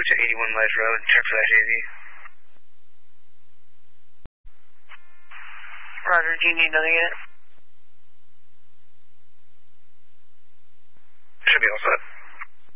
to 81 Life Road, check for that JV. Roger, do you need another unit? Should be all set.